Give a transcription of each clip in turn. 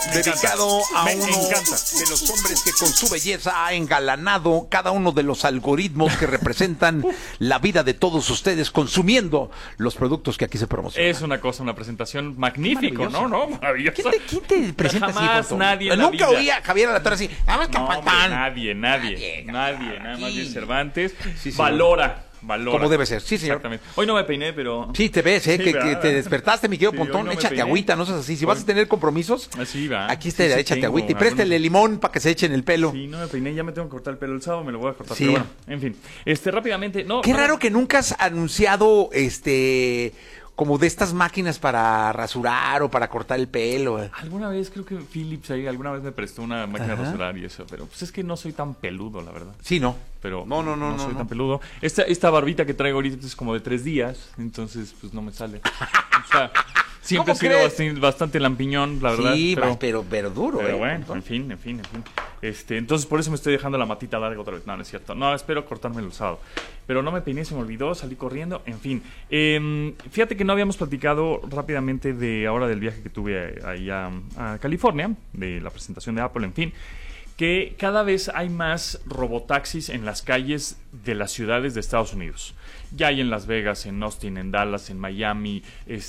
dedicado a Me uno encanta. de los hombres que con su belleza ha engalanado cada uno de los algoritmos que representan la vida de todos ustedes consumiendo los productos que aquí se promocionan. Es una cosa, una presentación magnífico, Maravilloso. ¿no? Maravilloso. ¿Quién te presenta así, Jamás Fausto? nadie en la Nunca vida. oí a Javier Alatorre así. Vamos No, con hombre, pan. nadie, nada más bien Cervantes. Sí, sí. Valora. Como debe ser, sí, señor. Exactamente. Hoy no me peiné, pero... Sí, te ves, Sí, que ¿verdad? te despertaste, mi querido Sí, Pontón. hoy no me Échate peiné. agüita, no seas así. Si vas a tener compromisos, Así va. aquí está, Sí, sí échate tengo agüita. Y préstale algunos- limón para que se echen el pelo. Sí, no me peiné, ya me tengo que cortar el pelo el sábado, me lo voy a cortar. Sí. Pero bueno, en fin. Rápidamente, no... Qué no, raro que nunca has anunciado, como de estas máquinas para rasurar o para cortar el pelo. Alguna vez creo que Philips ahí alguna vez me prestó una máquina de rasurar y eso, pero pues es que no soy tan peludo, la verdad. Sí, ¿no? Pero No soy tan peludo. Esta barbita que traigo ahorita es como de 3 días, entonces pues no me sale. O sea, siempre he ¿Cómo sido crees? bastante lampiñón, la verdad. Sí, pero duro, Pero bueno, Pontón. en fin. Entonces por eso me estoy dejando la matita larga otra vez. No, no es cierto. No, espero cortarme el usado. Pero no me peiné, se me olvidó, salí corriendo, en fin. Fíjate que no habíamos platicado rápidamente de ahora del viaje que tuve ahí a California, de la presentación de Apple, en fin. Que cada vez hay más robotaxis en las calles de las ciudades de Estados Unidos. Ya hay en Las Vegas, en Austin, en Dallas, en Miami,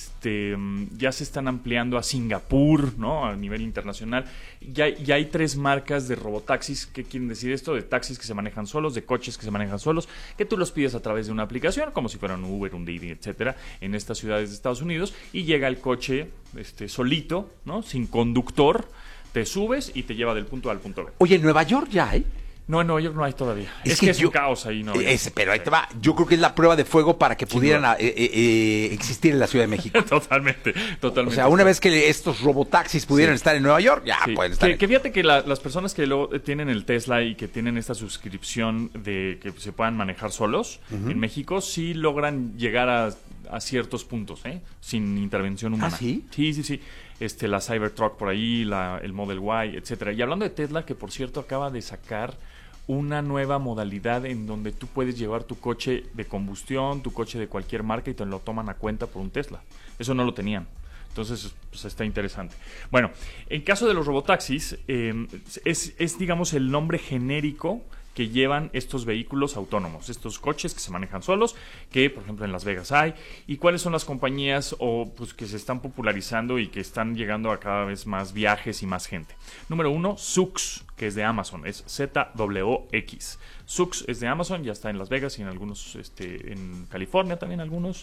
ya se están ampliando a Singapur, ¿no? A nivel internacional. Ya hay 3 marcas de robotaxis. ¿Qué quieren decir esto? De taxis que se manejan solos, de coches que se manejan solos, que tú los pides a través de una aplicación, como si fueran un Uber, un Didi, etcétera, en estas ciudades de Estados Unidos, y llega el coche solito, ¿no? Sin conductor. Te subes y te lleva del punto A al punto B. Oye, en Nueva York ya hay. No, en Nueva York no hay todavía. Es que es un caos ahí, ¿no? Pero ahí te va. Yo creo que es la prueba de fuego para que pudieran existir en la Ciudad de México. Totalmente. O sea, una vez que estos robotaxis pudieran estar en Nueva York, ya Sí. pueden estar. Que fíjate que las personas que luego tienen el Tesla y que tienen esta suscripción de que se puedan manejar solos, en México sí logran llegar a ciertos puntos, sin intervención humana. ¿Ah, sí? Sí. La Cybertruck por ahí, el Model Y, etcétera. Y hablando de Tesla, que por cierto acaba de sacar una nueva modalidad en donde tú puedes llevar tu coche de combustión, tu coche de cualquier marca y te lo toman a cuenta por un Tesla. Eso no lo tenían. Entonces, pues está interesante. Bueno, en caso de los robotaxis, es digamos, el nombre genérico que llevan estos vehículos autónomos, estos coches que se manejan solos, que por ejemplo en Las Vegas hay, y cuáles son las compañías pues, que se están popularizando y que están llegando a cada vez más viajes y más gente. Número 1, Zoox, que es de Amazon, es ZWX. Zoox es de Amazon, ya está en Las Vegas y en algunos, en California también algunos.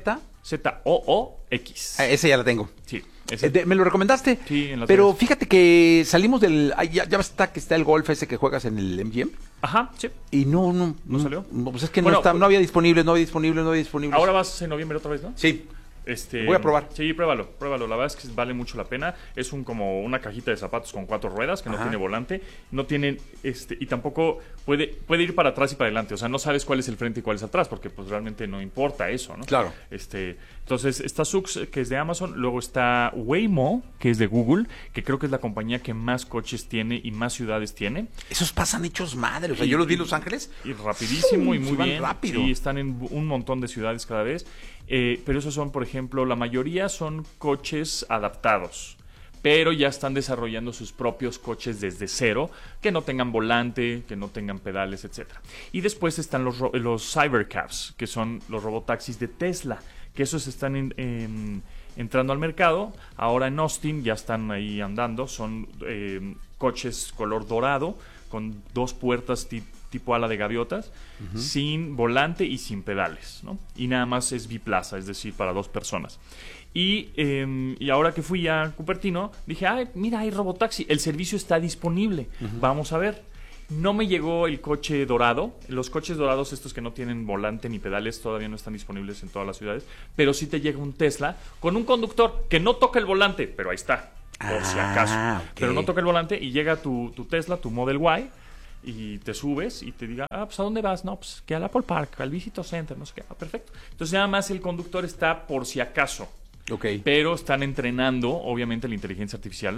ZOOX. Ese ya la tengo. Sí. ¿Me lo recomendaste? Sí, en Las Pero Vegas. fíjate que salimos del... Ya está que está el golf ese que juegas en el MGM. Ajá, sí. Y no salió? Pues es que Bueno, no había disponible. Ahora vas en noviembre otra vez, ¿no? Sí. Voy a probar. Sí, pruébalo. La verdad es que vale mucho la pena. Es como una cajita de zapatos con 4 ruedas que no tiene volante, no tiene y tampoco puede ir para atrás y para adelante. O sea, no sabes cuál es el frente y cuál es atrás, porque pues realmente no importa eso, ¿no? Claro. Entonces está Zoox, que es de Amazon, luego está Waymo, que es de Google, que creo que es la compañía que más coches tiene y más ciudades tiene. Esos pasan hechos madre. O sea, yo los vi en Los Ángeles. Y rapidísimo y muy van bien. rápido. Sí, están en un montón de ciudades cada vez. Pero esos son, por ejemplo, la mayoría son coches adaptados. Pero ya están desarrollando sus propios coches desde cero, que no tengan volante, que no tengan pedales, etc. Y después están los Cybercabs, que son los robotaxis de Tesla, que esos están entrando al mercado. Ahora en Austin ya están ahí andando. Son coches color dorado, con 2 puertas tipo ala de gaviotas, sin volante y sin pedales, ¿no? Y nada más es biplaza, es decir, para 2 personas. Y ahora que fui a Cupertino, dije, mira, hay robotaxi, el servicio está disponible, vamos a ver. No me llegó el coche dorado. Los coches dorados, estos que no tienen volante ni pedales, todavía no están disponibles en todas las ciudades, pero sí te llega un Tesla con un conductor que no toca el volante, pero ahí está, por si acaso. Okay. Pero no toca el volante y llega tu Tesla, tu Model Y, y te subes y te diga, pues ¿a dónde vas? No, pues que al Apple Park, al Visito Center, no sé qué. Perfecto. Entonces nada más el conductor está por si acaso. Ok. Pero están entrenando, obviamente, la inteligencia artificial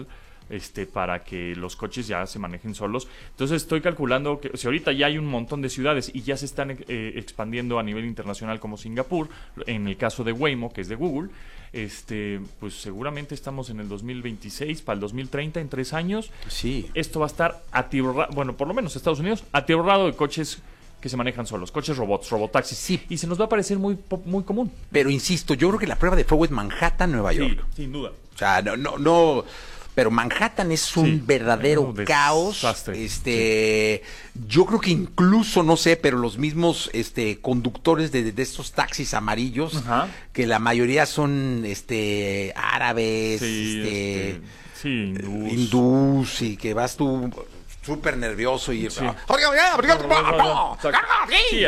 para que los coches ya se manejen solos. Entonces estoy calculando que si ahorita ya hay un montón de ciudades y ya se están expandiendo a nivel internacional como Singapur, en el caso de Waymo, que es de Google, pues seguramente estamos en el 2026, para el 2030, en 3 años. Sí. Esto va a estar atiborrado, bueno, por lo menos Estados Unidos, atiborrado de coches que se manejan solos, coches robots, robotaxis. Sí. Y se nos va a parecer muy común. Pero insisto, yo creo que la prueba de fuego es Manhattan, Nueva York. Sí, sin duda. O sea, no. Pero Manhattan es un verdadero caos. Desastre. Yo creo que incluso, no sé, pero los mismos conductores de estos taxis amarillos, Ajá. que la mayoría son árabes, hindús, y que vas tú súper nervioso y Sí. Sí,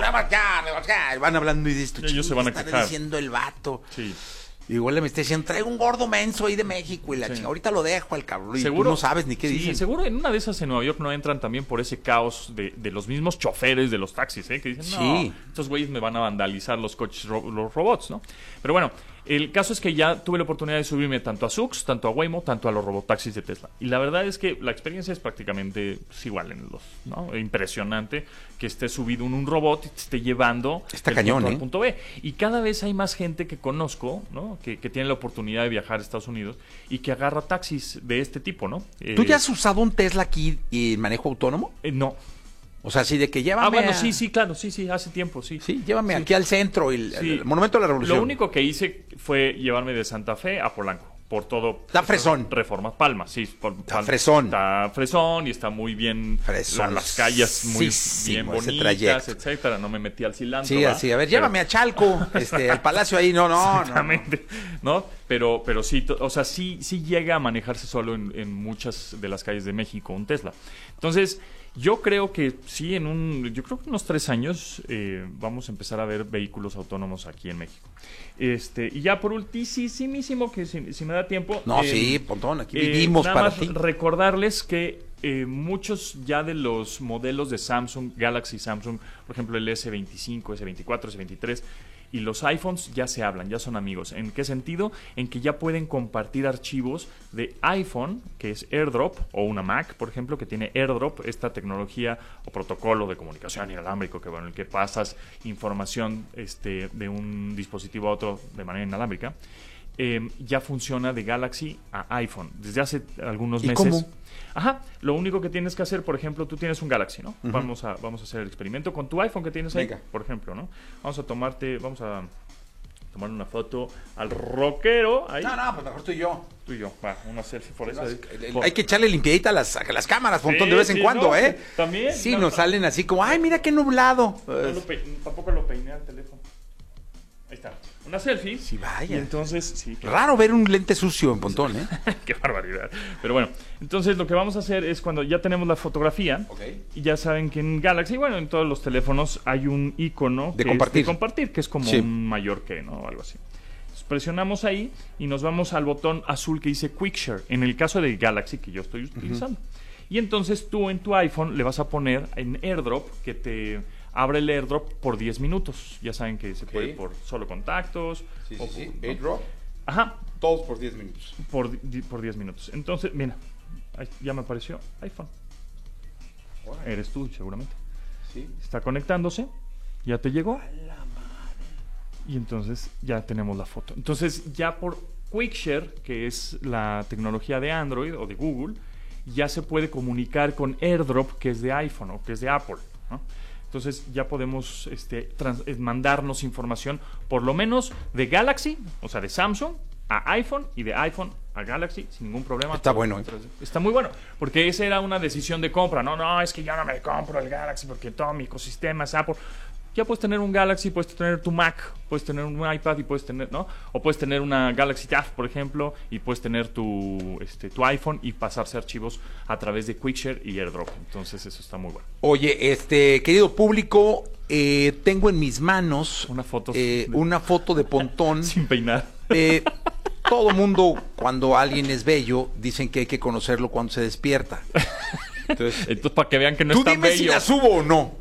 van hablando y dices, Ellos se van a está quejar. diciendo el vato. Sí. Igual me está diciendo, traigo un gordo menso ahí de México y la chingada. Ahorita lo dejo al cabrón. Y tú no sabes ni qué dicen. Seguro en una de esas en Nueva York no entran también por ese caos de los mismos choferes de los taxis, que dicen, no, estos güeyes me van a vandalizar los coches, los robots, ¿no? Pero bueno, el caso es que ya tuve la oportunidad de subirme tanto a Zoox, tanto a Waymo, tanto a los robotaxis de Tesla. Y la verdad es que la experiencia es prácticamente igual en los, ¿no? Impresionante que esté subido en un robot y te esté llevando Está cañón, al punto B. Y cada vez hay más gente que conozco, ¿no? Que tiene la oportunidad de viajar a Estados Unidos y que agarra taxis de este tipo, ¿no? ¿Tú ya has usado un Tesla aquí y manejo autónomo? No. O sea, así de que llévame. Bueno, sí, claro, sí, hace tiempo, sí. Sí, llévame aquí al centro, el Monumento de la Revolución. Lo único que hice fue llevarme de Santa Fe a Polanco, por todo. Está fresón. Reforma, Palma, sí. Está fresón. Está fresón y está muy bien. Fresón. Las calles muy bien bonitas, etcétera. No me metí al cilantro. Sí, así. A ver, llévame a Chalco, al Palacio ahí. No. Exactamente. ¿No? Pero sí, o sea, sí llega a manejarse solo en muchas de las calles de México un Tesla. Entonces, yo creo que sí, yo creo que unos 3 años vamos a empezar a ver vehículos autónomos aquí en México. Y ya por ultimísimo, que si me da tiempo. No, sí, Pontón, aquí vivimos nada para más ti. Recordarles que muchos ya de los modelos de Samsung, Galaxy Samsung, por ejemplo el S25, S24, S23, y los iPhones ya se hablan, ya son amigos. ¿En qué sentido? En que ya pueden compartir archivos de iPhone, que es AirDrop, o una Mac, por ejemplo, que tiene AirDrop, esta tecnología o protocolo de comunicación inalámbrico, que bueno, el que pasas información de un dispositivo a otro de manera inalámbrica. Ya funciona de Galaxy a iPhone desde hace algunos meses. ¿Cómo? Ajá, lo único que tienes que hacer, por ejemplo, tú tienes un Galaxy, ¿no? Uh-huh. Vamos a hacer el experimento con tu iPhone que tienes ahí, por ejemplo, ¿no? Vamos a tomar una foto al rockero ahí. No, pues mejor tú y yo. Tú y yo, va, una selfie por eso. Hay que echarle limpiadita a las cámaras, Pontón, de vez en cuando, no, ¿eh? También. Sí, nos salen así como, ay, mira qué nublado. Tampoco lo peiné al teléfono. Ahí está. Una selfie. Sí, vaya. Y entonces, sí. Raro ver un lente sucio en Pontón, ¿eh? Qué barbaridad. Pero bueno, entonces lo que vamos a hacer es cuando ya tenemos la fotografía, y ya saben que en Galaxy, bueno, en todos los teléfonos hay un icono de compartir, que es como un mayor que, ¿no? O algo así. Entonces, presionamos ahí y nos vamos al botón azul que dice Quick Share, en el caso de Galaxy que yo estoy utilizando. Y entonces tú en tu iPhone le vas a poner en AirDrop que te abre el AirDrop por 10 minutos. Ya saben que se puede por solo contactos. Sí. ¿no? AirDrop. Ajá. Todos por 10 minutos. Por 10 minutos. Entonces, mira, ya me apareció iPhone. Wow. Eres tú, seguramente. Sí. Está conectándose. Ya te llegó. A la madre. Y entonces ya tenemos la foto. Entonces, ya por QuickShare, que es la tecnología de Android o de Google, ya se puede comunicar con AirDrop, que es de iPhone o que es de Apple, ¿no? Entonces ya podemos mandarnos información, por lo menos de Galaxy, o sea, de Samsung a iPhone y de iPhone a Galaxy sin ningún problema. Está bueno. Está muy bueno, porque esa era una decisión de compra. No, es que yo no me compro el Galaxy porque todo mi ecosistema es Apple. Ya puedes tener un Galaxy, puedes tener tu Mac, puedes tener un iPad y puedes tener, ¿no? O puedes tener una Galaxy Tab, por ejemplo, y puedes tener tu iPhone y pasarse archivos a través de QuickShare y AirDrop. Entonces eso está muy bueno. Oye, querido público, tengo en mis manos una foto de Pontón sin peinar. Todo mundo, cuando alguien es bello, dicen que hay que conocerlo cuando se despierta. Entonces para que vean que no es tan bello. Tú dime si la subo o no.